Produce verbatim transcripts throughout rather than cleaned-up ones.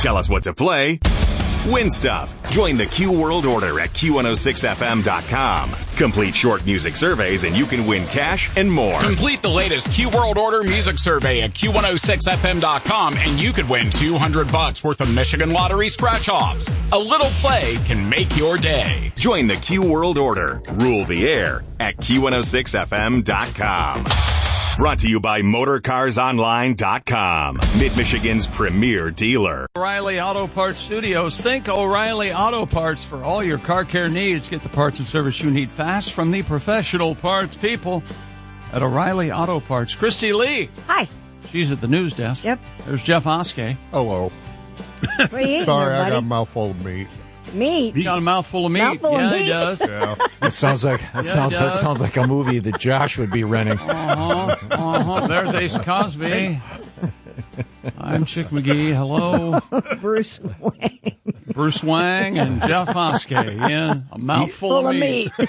Tell us what to play. Win stuff. Join the Q World Order at Q one oh six F M dot com. Complete short music surveys and you can win cash and more. Complete the latest Q World Order music survey at Q one oh six F M dot com and you could win two hundred bucks worth of Michigan Lottery scratch-offs. A little play can make your day. Join the Q World Order. Rule the air at Q one oh six F M dot com. Brought to you by Motor Cars Online dot com, Mid-Michigan's premier dealer. O'Reilly Auto Parts Studios. Think O'Reilly Auto Parts for all your car care needs. Get the parts and service you need fast from the professional parts people at O'Reilly Auto Parts. Christy Lee. Hi. She's at the news desk. Yep. There's Jeff Oskey. Hello. What are you eating Sorry, there, I buddy? got a mouthful of meat. Meat. He's got a mouthful of meat. Mouthful yeah, of he meat? does. Yeah. That sounds like that Yeah, sounds it that does. sounds like a movie that Josh would be renting. Uh-huh. Uh-huh. There's Ace Cosby. I'm Chick McGee. Hello. Bruce Wayne. Bruce Wang and Jeff Oskey in a mouthful Full of of meat. meat.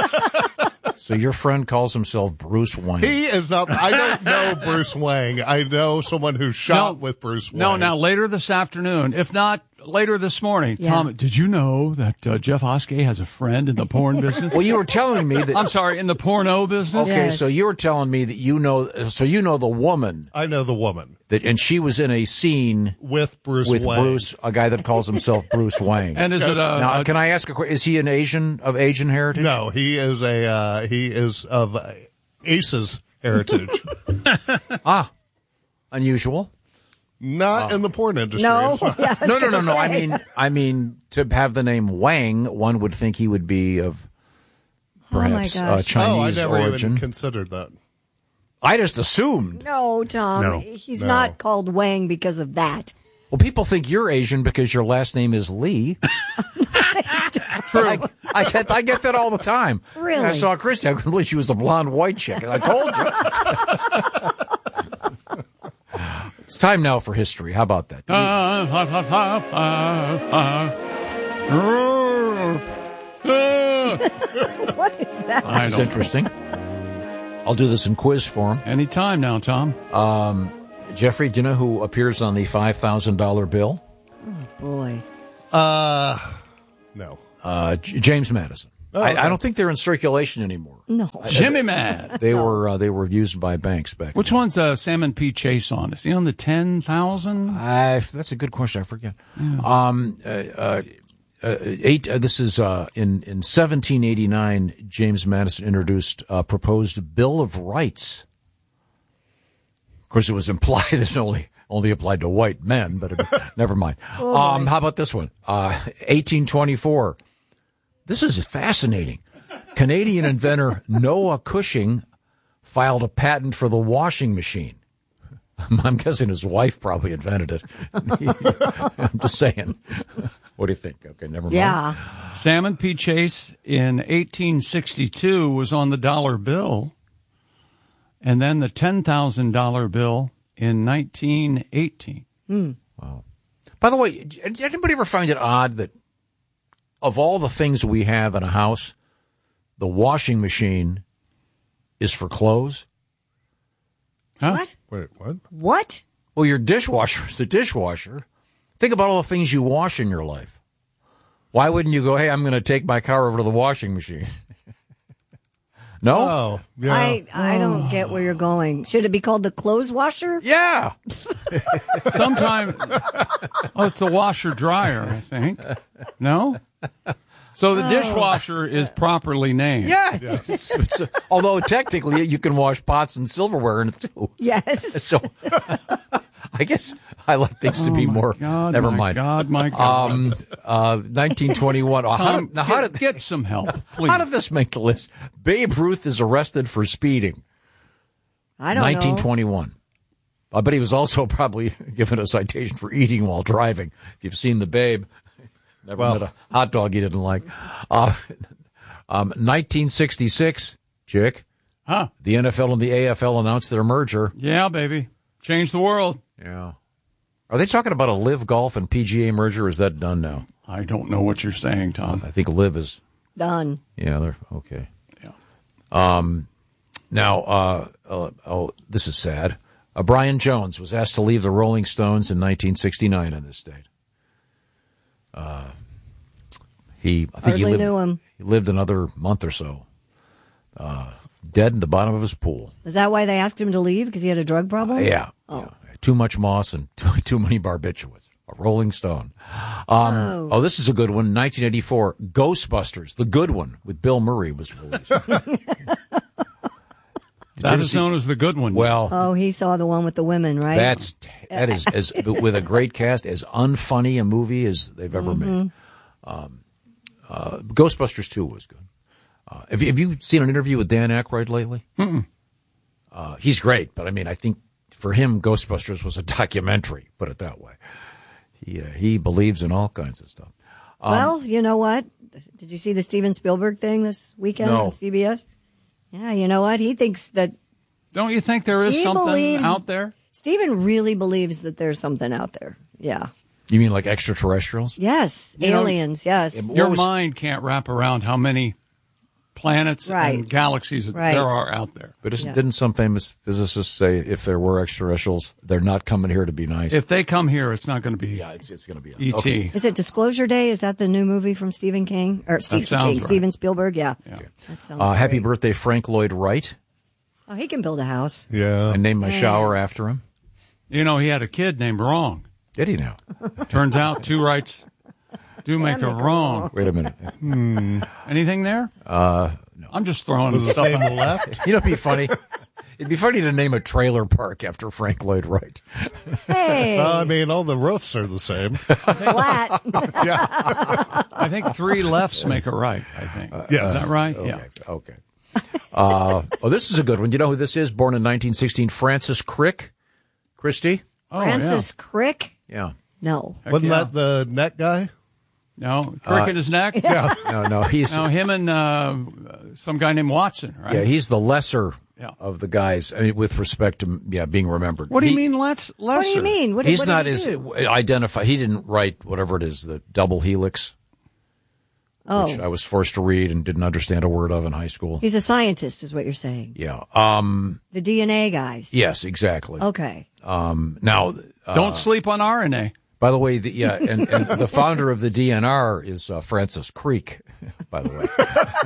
So your friend calls himself Bruce Wayne. He is not. I don't know Bruce Wang. I know someone who shot No. with Bruce Wang. No, now later this afternoon, if not later this morning. Yeah. Tom, did you know that uh, Jeff Oskey has a friend in the porn business? Well, you were telling me that. I'm sorry, in the porno business? Okay, Yes. so you were telling me that you know. So you know the woman I know the woman that, and she was in a scene with Bruce with Wang. Bruce, a guy that calls himself Bruce Wayne. And is it a, Now, a- can I ask a question? Is he an Asian of Asian heritage? No, he is a. Uh, he is of uh, Ace's heritage. Ah, unusual. Not in the porn industry. No. It's not. Yeah, I was No, no, no, gonna no. I say. mean, I mean, to have the name Wang, one would think he would be of perhaps Oh, my uh, gosh. Chinese oh, I never origin. even considered that. I just assumed. No, Tom. No. He's No. not called Wang because of that. Well, people think you're Asian because your last name is Lee. True. I, I get I get that all the time. Really? I saw Christy. I couldn't believe she was a blonde white chick. I told you. It's time now for history. How about that? What is that? I It's don't. interesting. I'll do this in quiz form. Anytime now, Tom. Um, Jeffrey, do you know who appears on the five thousand dollar bill? Boy. Uh, no. Uh, J- James Madison. Oh, I, okay. I don't think they're in circulation anymore. No. Jimmy Mad. They were uh, they were used by banks back. Which then. one's uh, Salmon P. Chase on? Is he on the ten thousand? I, that's a good question. I forget. Um, uh, uh, uh, eight. Uh, this is uh, in in seventeen eighty-nine. James Madison introduced a proposed Bill of Rights. Of course, it was implied that it only only applied to white men, but it, never mind. Um, how about this one? Uh, eighteen twenty-four. This is fascinating. Canadian inventor Noah Cushing filed a patent for the washing machine. I'm guessing his wife probably invented it. I'm just saying. What do you think? Okay, never mind. Yeah. Salmon P. Chase in eighteen sixty-two was on the dollar bill, and then the ten thousand dollar bill in nineteen eighteen. Wow. By the way, did anybody ever find it odd that of all the things we have in a house, the washing machine is for clothes? Huh? What? Wait, what? What? Well, your dishwasher is the dishwasher. Think about all the things you wash in your life. Why wouldn't you go, hey, I'm going to take my car over to the washing machine? No? Oh, yeah. I, I don't get where you're going. Should it be called the clothes washer? Yeah. Sometime, oh, it's a washer dryer, I think. No? So the dishwasher is properly named. Yeah. It's, it's, it's a, although technically you can wash pots and silverware in it too. Yes. So I guess I like things to be Oh, my more. God, never my mind. God, my God. Um, uh, nineteen twenty-one. Oh, how, Tom, now, how get, did get some help, please. how did this make the list? Babe Ruth is arrested for speeding. I don't nineteen know. twenty-one. I bet he was also probably given a citation for eating while driving. If you've seen the Babe, never Well. met a hot dog he didn't like. Uh, um, nineteen sixty-six, Chick. Huh? The N F L and the A F L announced their merger. Yeah, baby. Change the world. Yeah. Are they talking about a Live Golf and P G A merger, or is that done now? I don't know what you're saying, Tom. I think Live is. Done. Yeah, they're okay. Yeah. Um, now, uh, uh, oh, this is sad. Uh, Brian Jones was asked to leave the Rolling Stones in nineteen sixty-nine in this state. Uh, he, I think Hardly he lived, knew him. He lived another month or so, uh, dead in the bottom of his pool. Is that why they asked him to leave? Because he had a drug problem? Uh, yeah, Oh. yeah. Too much moss and too, too many barbiturates. A Rolling Stone. Um, Oh. oh, this is a good one. nineteen eighty-four, Ghostbusters, the good one with Bill Murray was released. That is known as the good one. Well, Oh, he saw the one with the women, right? that's that is as with a great cast, as unfunny a movie as they've ever Mm-hmm. made. Um, uh, Ghostbusters two was good. Uh, have, you, have you seen an interview with Dan Aykroyd lately? Mm-mm. Uh, he's great, but I mean, I think for him, Ghostbusters was a documentary. Put it that way. He uh, he believes in all kinds of stuff. Um, well, you know what? Did you see the Steven Spielberg thing this weekend No. on C B S? Yeah, you know what? He thinks that Don't you think there is He something believes- out there? Steven really believes that there's something out there. Yeah. you mean like extraterrestrials? Yes. You know, aliens. Yes. Your was- mind can't wrap around how many planets Right. and galaxies Right. there are out there. But isn't, Yeah. didn't some famous physicists say if there were extraterrestrials, they're not coming here to be nice? If they come here, it's not going to be yeah, it's, it's going to be E T. Okay. Is it Disclosure Day? Is that the new movie from Stephen King? Or Stephen sounds King, right. Steven Spielberg? Yeah. Yeah. That sounds Uh, happy great. birthday, Frank Lloyd Wright. Oh, he can build a house. Yeah. I named my Yeah. shower after him. You know, he had a kid named Wrong. Did he now? Turns out two rights do make a make a wrong. Wait a minute. Anything there? Uh, no. I'm just throwing Was the stuff name out. left? You know, it'd be funny. It'd be funny to name a trailer park after Frank Lloyd Wright. Hey, Uh, I mean, all the roofs are the same. flat. I think three lefts make a right, I think. Yes. Is that right? Okay. Yeah. Okay. Uh, oh, this is a good one. You know who this is? Born in nineteen sixteen, Francis Crick. Christie? Oh, Francis Crick? Yeah. No. Heck Wasn't yeah. that the net guy? No, crick in his neck? Yeah. No, no, he's No, him and uh, some guy named Watson, right? yeah, he's the lesser Yeah. of the guys I mean, with respect to yeah being remembered. What do you He- mean less, lesser? What do you mean? What, He's what not did he as do? identified. He didn't write whatever it is, the double helix, which I Oh, was forced to read and didn't understand a word of in high school. he's a scientist, is what you're saying. Yeah. Um. The D N A guys. Yes. Exactly. Okay. Um. Now, uh, Don't sleep on R N A. by the way, the, yeah, and, and the founder of the D N R is uh, Francis Crick. By the way.